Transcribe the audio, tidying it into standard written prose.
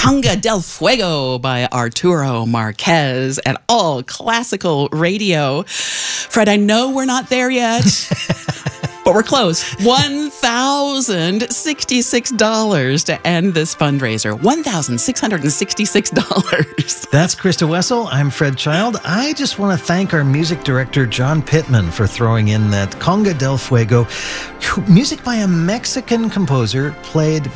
Conga del Fuego by Arturo Marquez at All Classical Radio. Fred, I know we're not there yet, but we're close. $1,066 to end this fundraiser. $1,666. That's Krista Wessel. I'm Fred Child. I just want to thank our music director, John Pittman, for throwing in that Conga del Fuego, music by a Mexican composer played